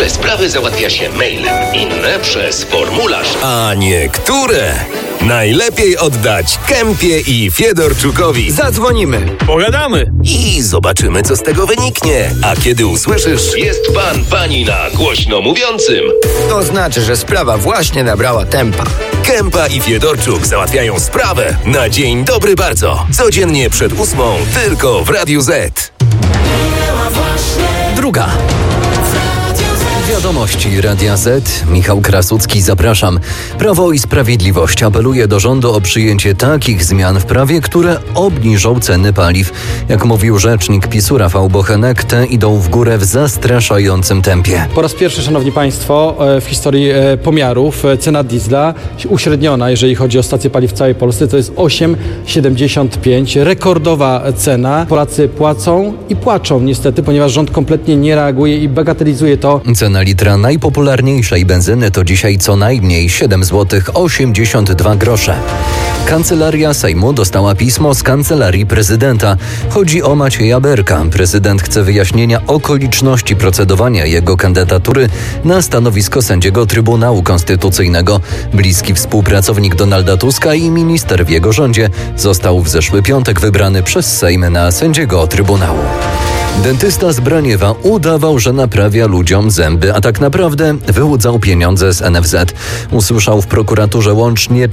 Niektóre sprawy załatwia się mailem, inne przez formularz. A niektóre najlepiej oddać Kempie i Fiedorczukowi. Zadzwonimy, pogadamy I zobaczymy, co z tego wyniknie. A kiedy usłyszysz... Jest pan, pani na głośno mówiącym. To znaczy, że sprawa właśnie nabrała tempa. Kempa i Fiedorczuk załatwiają sprawę na dzień dobry bardzo. Codziennie przed 8 tylko w Radiu Z. Druga. Wiadomości Radia Z. Michał Krasucki, zapraszam. Prawo i Sprawiedliwość apeluje do rządu o przyjęcie takich zmian w prawie, które obniżą ceny paliw. Jak mówił rzecznik PiS-u Rafał Bochenek, te idą w górę w zastraszającym tempie. Po raz pierwszy, szanowni państwo, w historii pomiarów cena diesla uśredniona, jeżeli chodzi o stacje paliw w całej Polsce, to jest 8,75. Rekordowa cena. Polacy płacą i płaczą niestety, ponieważ rząd kompletnie nie reaguje i bagatelizuje to. Cena litra najpopularniejszej benzyny to dzisiaj co najmniej 7,82 zł. Kancelaria Sejmu dostała pismo z Kancelarii Prezydenta. Chodzi o Macieja Berka. Prezydent chce wyjaśnienia okoliczności procedowania jego kandydatury na stanowisko sędziego Trybunału Konstytucyjnego. Bliski współpracownik Donalda Tuska i minister w jego rządzie został w zeszły piątek wybrany przez Sejm na sędziego Trybunału. Dentysta z Braniewa udawał, że naprawia ludziom zęby, a tak naprawdę wyłudzał pieniądze z NFZ. Usłyszał w prokuraturze łącznie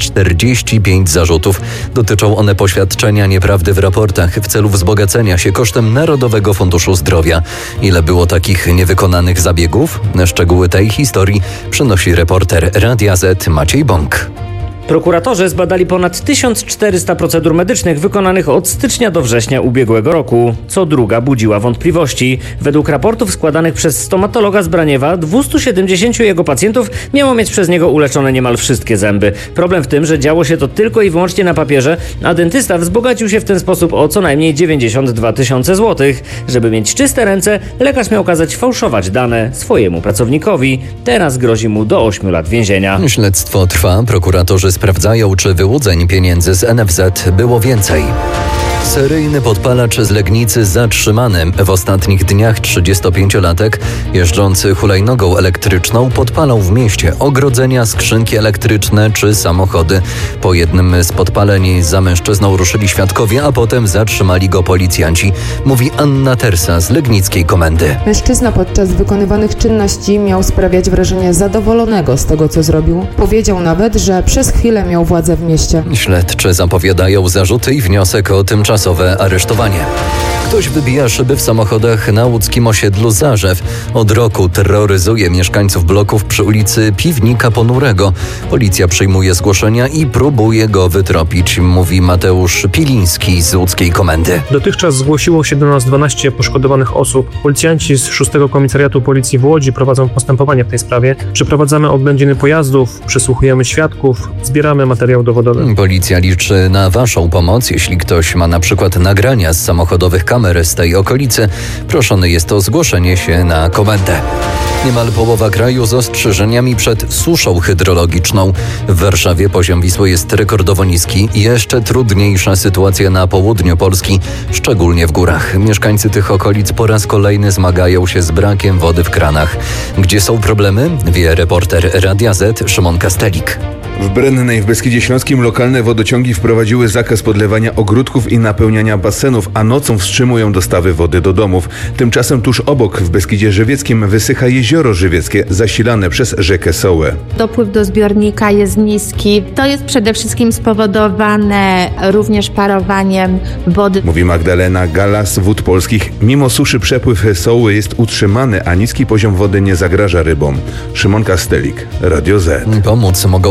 45 zarzutów. Dotyczą one poświadczenia nieprawdy w raportach w celu wzbogacenia się kosztem Narodowego Funduszu Zdrowia. Ile było takich niewykonanych zabiegów? Szczegóły tej historii przynosi reporter Radia Z Maciej Bąk. Prokuratorzy zbadali ponad 1400 procedur medycznych wykonanych od stycznia do września ubiegłego roku. Co druga budziła wątpliwości. Według raportów składanych przez stomatologa z Braniewa 270 jego pacjentów miało mieć przez niego uleczone niemal wszystkie zęby. Problem w tym, że działo się to tylko i wyłącznie na papierze, a dentysta wzbogacił się w ten sposób o co najmniej 92 tysiące złotych. Żeby mieć czyste ręce, lekarz miał kazać fałszować dane swojemu pracownikowi. Teraz grozi mu do 8 lat więzienia. Śledztwo trwa. Prokuratorzy sprawdzają, czy wyłudzeń pieniędzy z NFZ było więcej. Seryjny podpalacz z Legnicy zatrzymany. W ostatnich dniach 35-latek jeżdżący hulajnogą elektryczną podpalał w mieście ogrodzenia, skrzynki elektryczne czy samochody. Po jednym z podpaleń za mężczyzną ruszyli świadkowie, a potem zatrzymali go policjanci. Mówi Anna Tersa z legnickiej komendy. Mężczyzna podczas wykonywanych czynności miał sprawiać wrażenie zadowolonego z tego, co zrobił. Powiedział nawet, że przez chwilę miał władzę w mieście. Śledczy zapowiadają zarzuty i wniosek o tymczasowe aresztowanie. Ktoś wybija szyby w samochodach na łódzkim osiedlu Zarzew. Od roku terroryzuje mieszkańców bloków przy ulicy Piwnika Ponurego. Policja przyjmuje zgłoszenia i próbuje go wytropić, mówi Mateusz Piliński z łódzkiej komendy. Dotychczas zgłosiło się do nas 12 poszkodowanych osób. Policjanci z 6 Komisariatu Policji w Łodzi prowadzą postępowanie w tej sprawie. Przeprowadzamy oględziny pojazdów, przesłuchujemy świadków, zbieramy materiał dowodowy. Policja liczy na Waszą pomoc. Jeśli ktoś ma na przykład nagrania z samochodowych kamer z tej okolicy, proszony jest o zgłoszenie się na komendę. Niemal połowa kraju z ostrzeżeniami przed suszą hydrologiczną. W Warszawie poziom Wisły jest rekordowo niski. Jeszcze trudniejsza sytuacja na południu Polski, szczególnie w górach. Mieszkańcy tych okolic po raz kolejny zmagają się z brakiem wody w kranach. Gdzie są problemy? Wie reporter Radia Z Szymon Kastelik. W Brennej w Beskidzie Śląskim lokalne wodociągi wprowadziły zakaz podlewania ogródków i napełniania basenów, a nocą wstrzymują dostawy wody do domów. Tymczasem tuż obok w Beskidzie Żywieckim wysycha jezioro żywieckie zasilane przez rzekę Sołę. Dopływ do zbiornika jest niski. To jest przede wszystkim spowodowane również parowaniem wody. Mówi Magdalena Gala z Wód Polskich. Mimo suszy przepływ Soły jest utrzymany, a niski poziom wody nie zagraża rybom. Szymon Kastelik, Radio Z. Pomóc mogą